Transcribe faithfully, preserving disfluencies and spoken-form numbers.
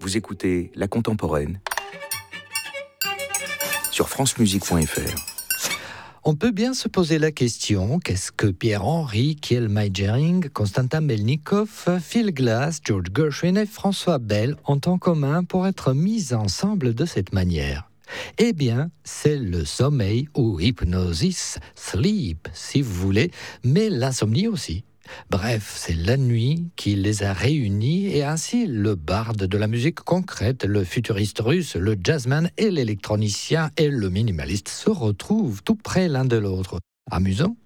Vous écoutez La Contemporaine sur francemusique point f r. On peut bien se poser la question, qu'est-ce que Pierre-Henry, Kiel Meijering, Konstantin Melnikov, Phil Glass, George Gershwin et François Bell ont en commun pour être mis ensemble de cette manière? Eh bien, c'est le sommeil ou hypnosis, sleep si vous voulez, mais l'insomnie aussi. Bref, c'est la nuit qui les a réunis et ainsi le barde de la musique concrète, le futuriste russe, le jazzman et l'électronicien et le minimaliste se retrouvent tout près l'un de l'autre. Amusant,